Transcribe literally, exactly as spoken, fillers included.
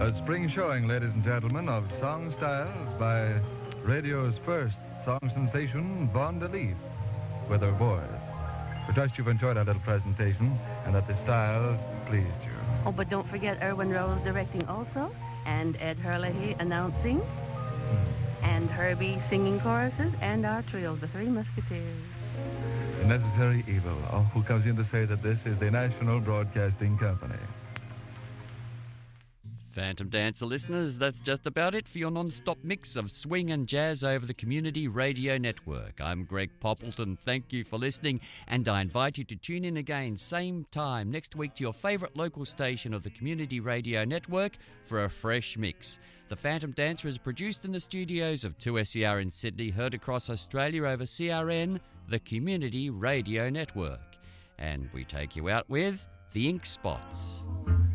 A spring showing, ladies and gentlemen, of song styles by radio's first song sensation, Vaughn DeLeaf, with her boys. We trust you've enjoyed our little presentation and that the styles pleased you. Oh, but don't forget Erwin Rose directing also, and Ed Herlihy announcing, Hmm. and Herbie singing choruses, and our trio, the Three Musketeers. The Necessary Evil. Oh, who comes in to say that this is the National Broadcasting Company. Phantom Dancer listeners, that's just about it for your non-stop mix of swing and jazz over the Community Radio Network. I'm Greg Poppleton. Thank you for listening, and I invite you to tune in again same time next week to your favourite local station of the Community Radio Network for a fresh mix. The Phantom Dancer is produced in the studios of two S E R in Sydney, heard across Australia over C R N, the Community Radio Network. And we take you out with The Ink Spots.